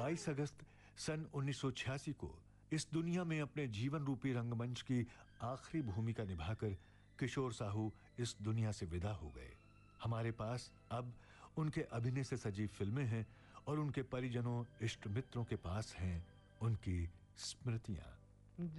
22 अगस्त सन 1986 को इस दुनिया में अपने जीवन रूपी रंगमंच की आखिरी भूमिका निभाकर किशोर साहू इस दुनिया से विदा हो गए। हमारे पास अब उनके अभिनय से सजी फिल्में हैं और उनके परिजनों, इष्ट मित्रों के पास हैं उनकी स्मृतियां।